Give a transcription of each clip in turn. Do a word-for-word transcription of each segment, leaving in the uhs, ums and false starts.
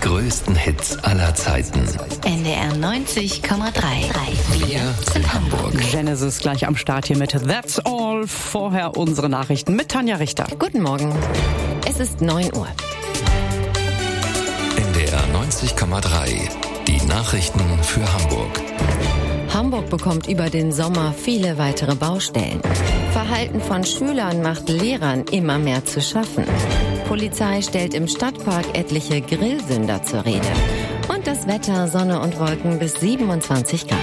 größten Hits aller Zeiten. N D R neunzig Komma drei. Wir sind Hamburg. Genesis gleich am Start hier mit That's All. Vorher unsere Nachrichten mit Tanja Richter. Guten Morgen. Es ist neun Uhr. N D R neunzig Komma drei. Die Nachrichten für Hamburg. Hamburg bekommt über den Sommer viele weitere Baustellen. Verhalten von Schülern macht Lehrern immer mehr zu schaffen. Polizei stellt im Stadtpark etliche Grillsünder zur Rede. Und das Wetter, Sonne und Wolken bis siebenundzwanzig Grad.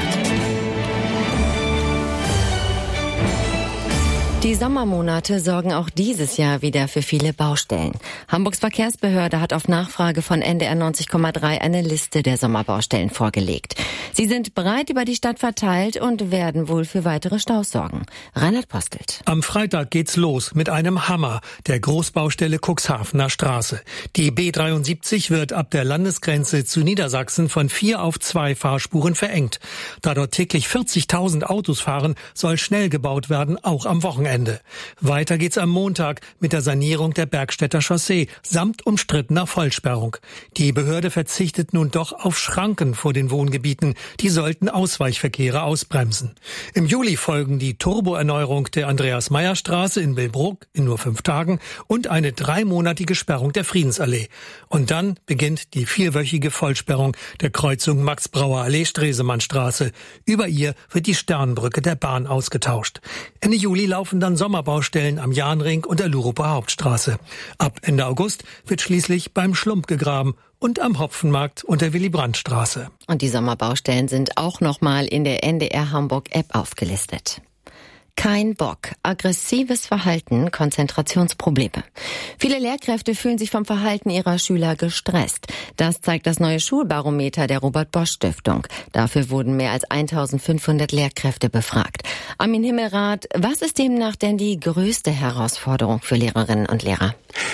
Die Sommermonate sorgen auch dieses Jahr wieder für viele Baustellen. Hamburgs Verkehrsbehörde hat auf Nachfrage von N D R neunzig Komma drei eine Liste der Sommerbaustellen vorgelegt. Sie sind breit über die Stadt verteilt und werden wohl für weitere Staus sorgen. Reinhard Postelt. Am Freitag geht's los mit einem Hammer, der Großbaustelle Cuxhavener Straße. Die B dreiundsiebzig wird ab der Landesgrenze zu Niedersachsen von vier auf zwei Fahrspuren verengt. Da dort täglich vierzigtausend Autos fahren, soll schnell gebaut werden, auch am Wochenende. Weiter geht's am Montag mit der Sanierung der Bergstädter Chaussee samt umstrittener Vollsperrung. Die Behörde verzichtet nun doch auf Schranken vor den Wohngebieten. Die sollten Ausweichverkehre ausbremsen. Im Juli folgen die Turboerneuerung der Andreas-Meyer-Straße in Billbrook in nur fünf Tagen und eine dreimonatige Sperrung der Friedensallee. Und dann beginnt die vierwöchige Vollsperrung der Kreuzung Max-Brauer-Allee-Stresemannstraße. Über ihr wird die Sternbrücke der Bahn ausgetauscht. Ende Juli laufen dann Sommerbaustellen am Jahnring und der Luruper Hauptstraße. Ab Ende August wird schließlich beim Schlump gegraben und am Hopfenmarkt und der Willy-Brandt-Straße. Und die Sommerbaustellen sind auch nochmal in der N D R Hamburg-App aufgelistet. Kein Bock, aggressives Verhalten, Konzentrationsprobleme. Viele Lehrkräfte fühlen sich vom Verhalten ihrer Schüler gestresst. Das zeigt das neue Schulbarometer der Robert-Bosch-Stiftung. Dafür wurden mehr als eintausendfünfhundert Lehrkräfte befragt. Armin Himmelrath, was ist demnach denn die größte Herausforderung für Lehrerinnen und Lehrer?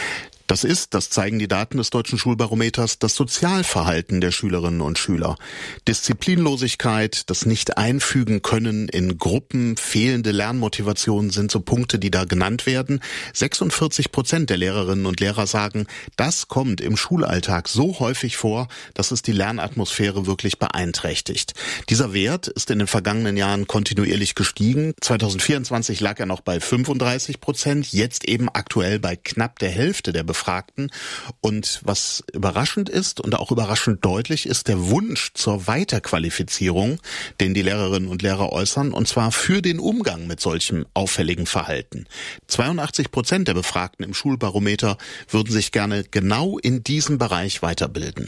Das ist, das zeigen die Daten des Deutschen Schulbarometers, das Sozialverhalten der Schülerinnen und Schüler. Disziplinlosigkeit, das Nicht-Einfügen können in Gruppen, fehlende Lernmotivation sind so Punkte, die da genannt werden. sechsundvierzig Prozent der Lehrerinnen und Lehrer sagen, das kommt im Schulalltag so häufig vor, dass es die Lernatmosphäre wirklich beeinträchtigt. Dieser Wert ist in den vergangenen Jahren kontinuierlich gestiegen. zweitausendvierundzwanzig lag er noch bei fünfunddreißig Prozent, jetzt eben aktuell bei knapp der Hälfte der Befragten. Und was überraschend ist und auch überraschend deutlich ist der Wunsch zur Weiterqualifizierung, den die Lehrerinnen und Lehrer äußern, und zwar für den Umgang mit solchem auffälligen Verhalten. zweiundachtzig Prozent der Befragten im Schulbarometer würden sich gerne genau in diesem Bereich weiterbilden.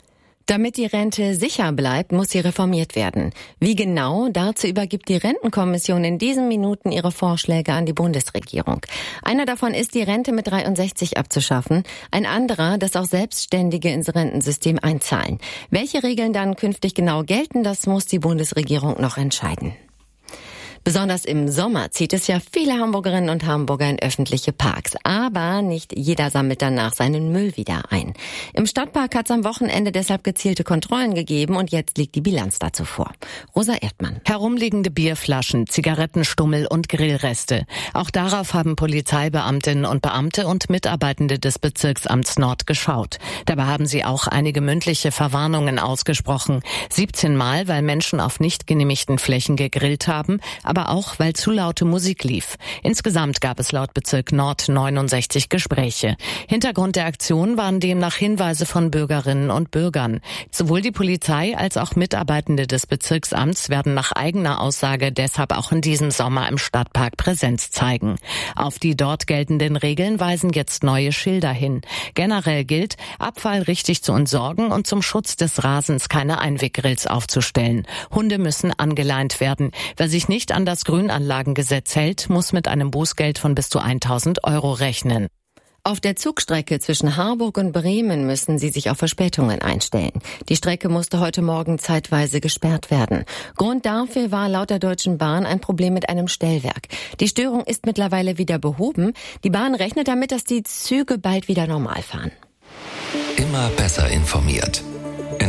Damit die Rente sicher bleibt, muss sie reformiert werden. Wie genau? Dazu übergibt die Rentenkommission in diesen Minuten ihre Vorschläge an die Bundesregierung. Einer davon ist, die Rente mit dreiundsechzig abzuschaffen. Ein anderer, dass auch Selbstständige ins Rentensystem einzahlen. Welche Regeln dann künftig genau gelten, das muss die Bundesregierung noch entscheiden. Besonders im Sommer zieht es ja viele Hamburgerinnen und Hamburger in öffentliche Parks. Aber nicht jeder sammelt danach seinen Müll wieder ein. Im Stadtpark hat es am Wochenende deshalb gezielte Kontrollen gegeben und jetzt liegt die Bilanz dazu vor. Rosa Erdmann. Herumliegende Bierflaschen, Zigarettenstummel und Grillreste. Auch darauf haben Polizeibeamtinnen und Beamte und Mitarbeitende des Bezirksamts Nord geschaut. Dabei haben sie auch einige mündliche Verwarnungen ausgesprochen. siebzehn Mal, weil Menschen auf nicht genehmigten Flächen gegrillt haben, aber auch, weil zu laute Musik lief. Insgesamt gab es laut Bezirk Nord neunundsechzig Gespräche. Hintergrund der Aktion waren demnach Hinweise von Bürgerinnen und Bürgern. Sowohl die Polizei als auch Mitarbeitende des Bezirksamts werden nach eigener Aussage deshalb auch in diesem Sommer im Stadtpark Präsenz zeigen. Auf die dort geltenden Regeln weisen jetzt neue Schilder hin. Generell gilt, Abfall richtig zu entsorgen und zum Schutz des Rasens keine Einweggrills aufzustellen. Hunde müssen angeleint werden. Wer sich nicht an das Grünanlagengesetz hält, muss mit einem Bußgeld von bis zu tausend Euro rechnen. Auf der Zugstrecke zwischen Harburg und Bremen müssen sie sich auf Verspätungen einstellen. Die Strecke musste heute Morgen zeitweise gesperrt werden. Grund dafür war laut der Deutschen Bahn ein Problem mit einem Stellwerk. Die Störung ist mittlerweile wieder behoben. Die Bahn rechnet damit, dass die Züge bald wieder normal fahren. Immer besser informiert. N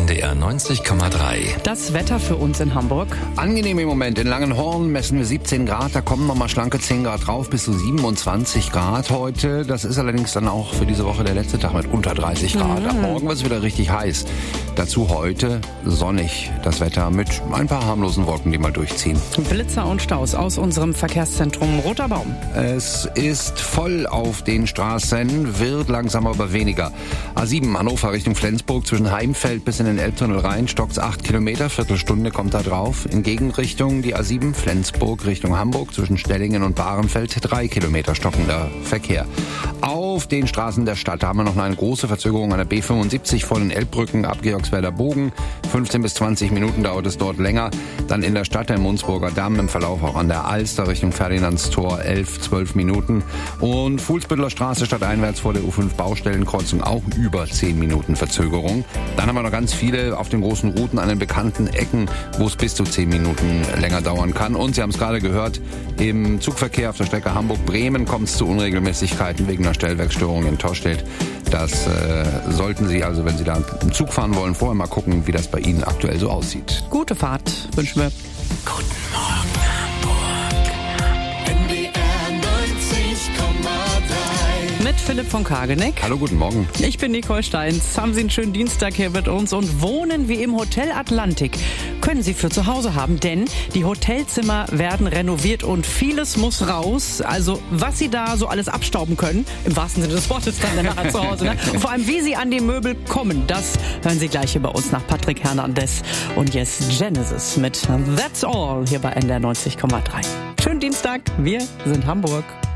N D R neunzig Komma drei. Das Wetter für uns in Hamburg. Angenehm im Moment. In Langenhorn messen wir siebzehn Grad. Da kommen nochmal schlanke zehn Grad drauf, bis zu siebenundzwanzig Grad heute. Das ist allerdings dann auch für diese Woche der letzte Tag mit unter dreißig Grad. Mhm. Ab morgen wird es wieder richtig heiß. Dazu heute sonnig das Wetter mit ein paar harmlosen Wolken, die mal durchziehen. Blitzer und Staus aus unserem Verkehrszentrum Roter Baum. Es ist voll auf den Straßen, wird langsam aber weniger. A sieben Hannover Richtung Flensburg zwischen Heimfeld bis in den Elbtunnel rein, stockt's acht Kilometer, Viertelstunde kommt da drauf. In Gegenrichtung die A sieben Flensburg Richtung Hamburg zwischen Stellingen und Bahrenfeld drei Kilometer stockender Verkehr. Auf den Straßen der Stadt haben wir noch eine große Verzögerung an der B fünfundsiebzig vor den Elbbrücken ab Georgswerder Bogen. fünfzehn bis zwanzig Minuten dauert es dort länger. Dann in der Stadt der Munzburger Damm im Verlauf auch an der Alster Richtung Ferdinandstor elf, zwölf Minuten. Und Fuhlsbüttler Straße stadteinwärts vor der U fünf Baustellenkreuzung auch über zehn Minuten Verzögerung. Dann haben wir noch ganz viele auf den großen Routen an den bekannten Ecken, wo es bis zu zehn Minuten länger dauern kann. Und Sie haben es gerade gehört, im Zugverkehr auf der Strecke Hamburg-Bremen kommt es zu Unregelmäßigkeiten wegen einer Stellwerksstörung in Tostedt. Das äh, sollten Sie also, wenn Sie da im Zug fahren wollen, vorher mal gucken, wie das bei Ihnen aktuell so aussieht. Gute Fahrt wünschen wir. Guten Morgen, Hamburg. N D R neunzig Komma drei. Mit Philipp von Kageneck. Hallo, guten Morgen. Ich bin Nicole Steins. Haben Sie einen schönen Dienstag hier mit uns und wohnen wie im Hotel Atlantik. Können Sie für zu Hause haben, denn die Hotelzimmer werden renoviert und vieles muss raus. Also was Sie da so alles abstauben können, im wahrsten Sinne des Wortes dann nachher zu Hause. Ne? Und vor allem, wie Sie an die Möbel kommen, das hören Sie gleich hier bei uns nach Patrick Hernandez und jetzt Genesis mit That's All hier bei N D R neunzig Komma drei. Schönen Dienstag, wir sind Hamburg.